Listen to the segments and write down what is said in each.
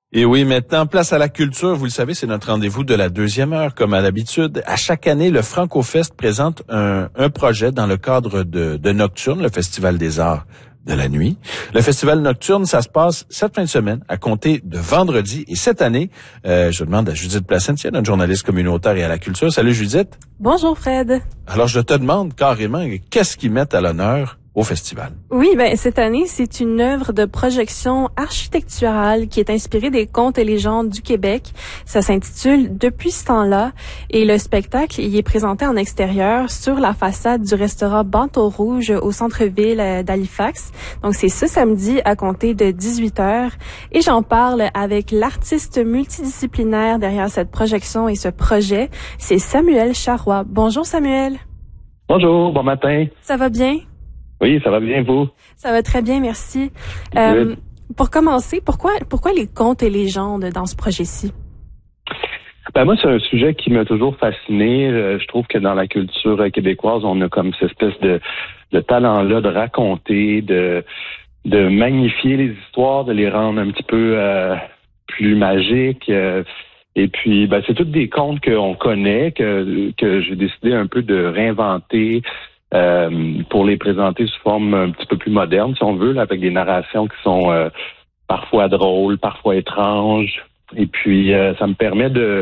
Et oui, maintenant, place à la culture. Vous le savez, c'est notre rendez-vous de la deuxième heure, comme à l'habitude. À chaque année, le Franco-Fest présente un projet dans le cadre de Nocturne, le Festival des arts de la nuit. Le Festival Nocturne, ça se passe cette fin de semaine, à compter de vendredi. Et cette année, je demande à Judith Placentia, notre journaliste communautaire et à la culture. Salut Judith. Bonjour Fred. Alors, je te demande carrément, qu'est-ce qu'ils mettent à l'honneur au festival? Oui, cette année, c'est une œuvre de projection architecturale qui est inspirée des contes et légendes du Québec. Ça s'intitule Depuis ce temps-là et le spectacle y est présenté en extérieur sur la façade du restaurant Banteau Rouge au centre-ville d'Halifax. Donc, c'est ce samedi à compter de 18h et j'en parle avec l'artiste multidisciplinaire derrière cette projection et ce projet. C'est Samuel Charrois. Bonjour Samuel. Bonjour, bon matin. Ça va bien? Oui, ça va bien, vous? Ça va très bien, merci. Pour commencer, pourquoi les contes et légendes dans ce projet-ci? Moi, c'est un sujet qui m'a toujours fasciné. Je trouve que dans la culture québécoise, on a comme cette espèce de talent-là de raconter, de magnifier les histoires, de les rendre un petit peu plus magiques. Et puis, c'est tous des contes qu'on connaît, que j'ai décidé un peu de réinventer pour les présenter sous forme un petit peu plus moderne, si on veut, là, avec des narrations qui sont parfois drôles, parfois étranges. Et puis, ça me permet de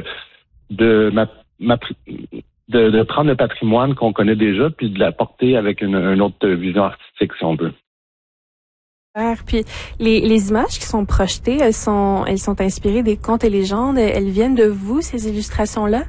prendre le patrimoine qu'on connaît déjà, puis de l'apporter avec une autre vision artistique, si on veut. Puis les images qui sont projetées, elles sont inspirées des contes et légendes. Elles viennent de vous, ces illustrations-là?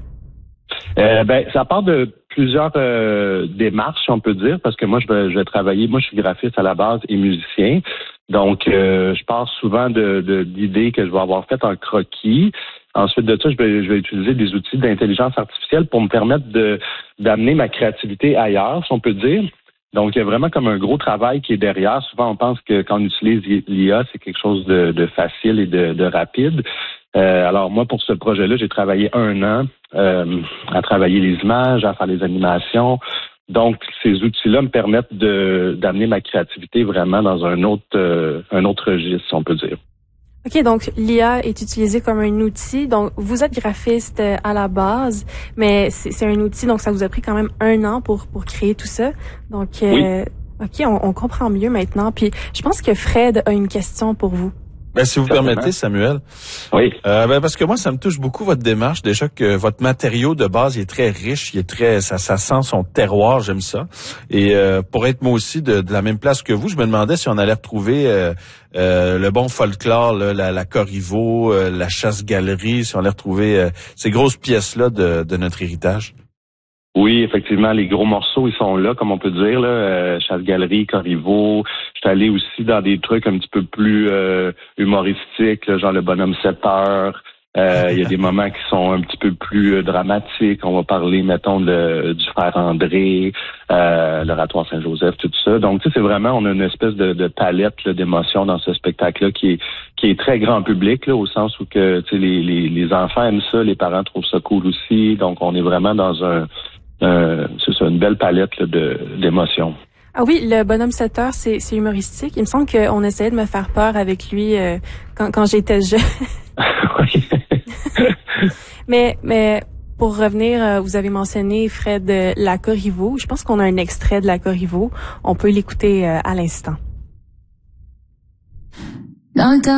Ça part de plusieurs démarches, si on peut dire, parce que moi, je vais travailler. Moi, je suis graphiste à la base et musicien. Donc, je pars souvent d'idées que je vais avoir faites en croquis. Ensuite de ça, je vais utiliser des outils d'intelligence artificielle pour me permettre d'amener ma créativité ailleurs, si on peut dire. Donc, il y a vraiment comme un gros travail qui est derrière. Souvent, on pense que quand on utilise l'IA, c'est quelque chose de facile et de rapide. Alors, moi, pour ce projet-là, j'ai travaillé 1 an à travailler les images, à faire les animations. Donc, ces outils-là me permettent d'amener ma créativité vraiment dans un autre registre, si on peut dire. OK, donc l'IA est utilisée comme un outil. Donc, vous êtes graphiste à la base, mais c'est un outil, donc ça vous a pris quand même 1 an pour créer tout ça. Donc, oui. OK, on comprend mieux maintenant. Puis, je pense que Fred a une question pour vous. Si vous permettez, Samuel. Oui. Parce que moi, ça me touche beaucoup votre démarche. Déjà que votre matériau de base il est très riche, ça sent son terroir, j'aime ça. Et pour être moi aussi de la même place que vous, je me demandais si on allait retrouver le bon folklore, là, la Corriveau, la chasse-galerie, si on allait retrouver ces grosses pièces-là de notre héritage. Oui, effectivement, les gros morceaux, ils sont là, comme on peut dire, là, chasse-galerie, Corriveau. Je suis allé aussi dans des trucs un petit peu plus humoristiques, là, genre le bonhomme 7 heures. Il y a des moments qui sont un petit peu plus dramatiques. On va parler, mettons, du frère André, l'oratoire Saint-Joseph, tout ça. Donc, tu sais, c'est vraiment, on a une espèce de palette là, d'émotions dans ce spectacle-là qui est très grand public, là, au sens où que, tu sais, les enfants aiment ça, les parents trouvent ça cool aussi. Donc, on est vraiment dans c'est ça, une belle palette là, d'émotions. Ah oui, le bonhomme 7 heures, c'est humoristique. Il me semble qu'on essayait de me faire peur avec lui quand j'étais jeune. Oui. Mais pour revenir, vous avez mentionné, Fred, la Corriveau. Je pense qu'on a un extrait de la Corriveau. On peut l'écouter à l'instant.